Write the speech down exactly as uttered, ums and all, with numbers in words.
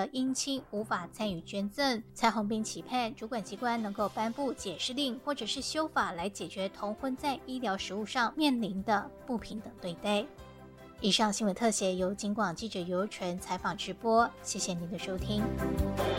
的姻亲无法参与捐赠。蔡宏斌期盼主管机关能够颁布解释令或者是修法来解决同婚在医疗实务上面临的不平等对待。以上新闻特写由警广记者尤纯采访直播，谢谢您的收听。